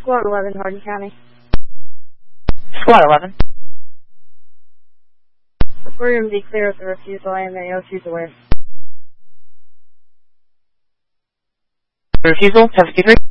Squad 11, Hardin County. Squad 11. Aquarium D clear with the refusal AMA 02's aware. Refusal, 753.